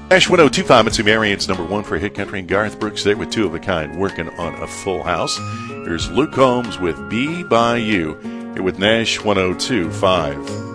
Nash 1025, it's Marion's number one for Hit Country, and Garth Brooks there with Two of a Kind working on a full house. Here's Luke Combs with Be By You here with Nash 1025.